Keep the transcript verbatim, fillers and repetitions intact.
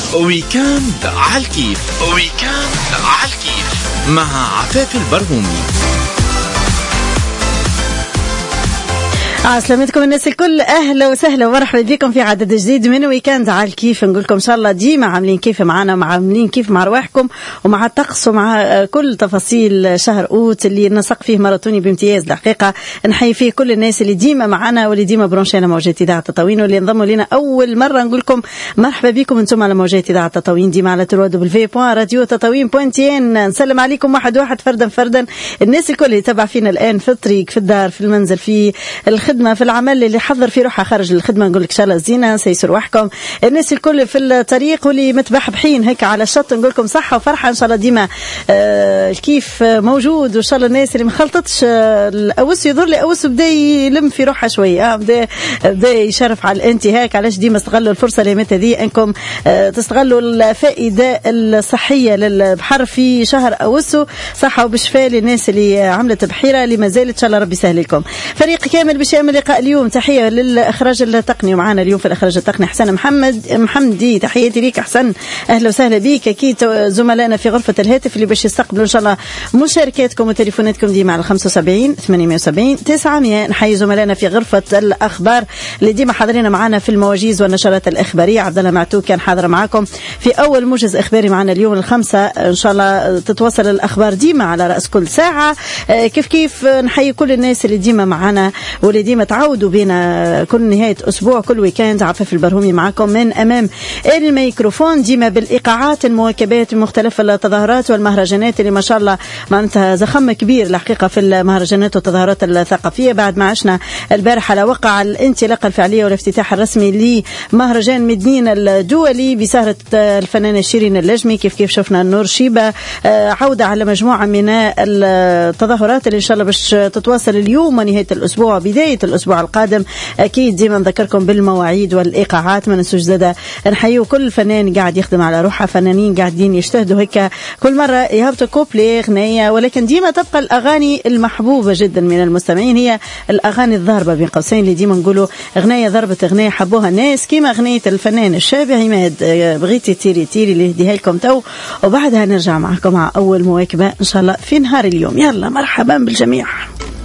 ويكاند عالكيف. ويكاند عالكيف مع عفاف البرهومي. عسلامتكم الناس الكل، أهلا وسهلا ومرحبا بكم في عدد جديد من ويكاند على الكيف. نقول لكم إن شاء الله ديما عاملين كيف معنا، مع عاملين كيف مع رواحكم ومع الطقس ومع كل تفاصيل شهر أوت اللي نسق فيه ماراثوني بامتياز. الحقيقة نحيي فيه كل الناس اللي ديما معنا واللي ديما برونشينا موجات إذاعة تطاوين، واللي انضموا لنا أول مرة نقول لكم مرحبا بكم انتم على موجات إذاعة تطاوين ديما على تروا دبليو بوان راديو تطاوين بوينتين. نسلم عليكم واحد واحد فردا فردا، الناس الكل اللي تابع فينا الآن في الطريق، في الدار، في المنزل، في الخدمة، في العمل، اللي حضر في روحها خارج الخدمة نقول لك شاء الله زينة سيسر روحكم. الناس الكل في الطريق واللي متبحبحين هيك على الشط نقول لكم صحة وفرحة إن شاء الله ديما. آه الكيف موجود، وإن شاء الله الناس اللي مخلطتش آه الأوس يظهر لي أوس بدأ يلم في روحها شوية، آه بدأ بدأ يشرف على الانتهاك. علاش ديما استغلوا الفرصة اللي متى ذي أنكم آه تستغلوا الفائدة الصحية للبحر في شهر أوس، صحة وبشفاء للناس اللي عملت بحيرة اللي ما زالت إن شاء الله ربي يسهل لكم. فريق كامل باش يعمل لقاء اليوم. تحية للإخراج التقني، ومعنا اليوم في الإخراج التقني حسن محمد محمدي. تحياتي ليك حسن، أهلا وسهلا بيك. أكيد زملائنا في غرفة الهاتف اللي باش يستقبلوا إن شاء الله مشاركاتكم وتليفوناتكم ديما على خمسة وسبعين ثمانمائة وسبعين تسعمائة. نحيي زملائنا في غرفة الأخبار اللي ديما حاضرين معنا في المواجيز والنشرات الإخبارية. عبد الله معتوك كان حاضر معكم في أول موجز إخباري معنا اليوم الخمسة. إن شاء الله تتواصل الأخبار ديما على رأس كل ساعة. كيف كيف نحيي كل الناس اللي ديما معنا واللي ديما تعودوا بينا كل نهاية أسبوع كل ويكاند. عفاف البرهومي معكم من أمام الميكروفون ديما بالإيقاعات المواكبات مختلف التظاهرات والمهرجانات اللي ما شاء الله معناتها زخم كبير الحقيقة في المهرجانات والتظاهرات الثقافية. بعد ما عشنا البارح على وقع الانطلاقة الفعلية والافتتاح الرسمي لمهرجان مدنين الدولي بسهرة الفنانة شيرين اللجمي. كيف كيف شفنا النور شيبة عودة على مجموعة من التظاهرات اللي إن شاء الله باش تتواصل اليوم ونهاية الأسبوع بداية الأسبوع القادم. أكيد ديما نذكركم بالمواعيد والإيقاعات. ما ننسوش زادا نحيو كل فنان قاعد يخدم على روحه، فنانين قاعدين يجتهدوا هيك كل مرة يهبطوا كوبلي غنية، ولكن ديما تبقى الأغاني المحبوبة جدا من المستمعين هي الأغاني الضاربة بين قوسين اللي ديما نقولوا غنية ضربت غنية حبوها الناس، كيما أغنية الفنان الشاب عماد بغيتي تيري تيري اللي هديها لكم تو. وبعدها نرجع معكم مع أول مواكبة إن شاء الله في نهار اليوم. يلا مرحبا بالجميع.